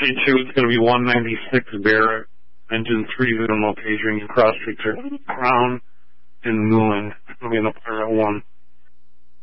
22 is going to be 196 Barrett, engine 3 in location. Cross streets are Crown and Newland. It's going to be in the Pirate 1.